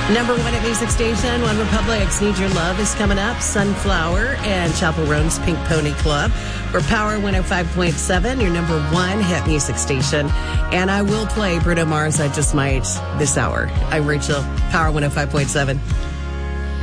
Number one at Music Station, One Republic's Need Your Love is coming up. Sunflower and Chapel Roan's Pink Pony Club. For Power 105.7, your number one hit music station. And I will play Bruno Mars, I Just Might, this hour. I'm Rachel, Power 105.7.